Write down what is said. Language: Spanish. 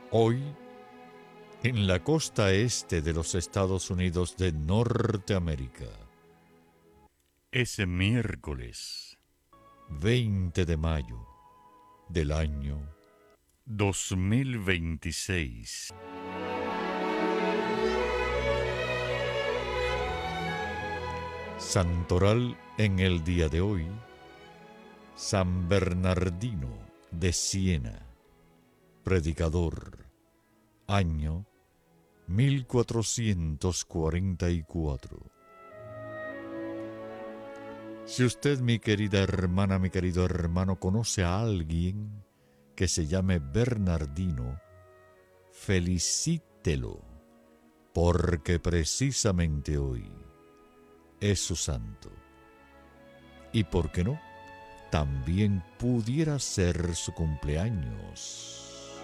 Hoy, en la costa este de los Estados Unidos de Norteamérica, es miércoles 20 de mayo del año 2026. Santoral en el día de hoy, San Bernardino de Siena, predicador, año 1444. Si usted, mi querida hermana, mi querido hermano, conoce a alguien que se llame Bernardino, felicítelo, porque precisamente hoy es su santo. ¿Y por qué no? También pudiera ser su cumpleaños.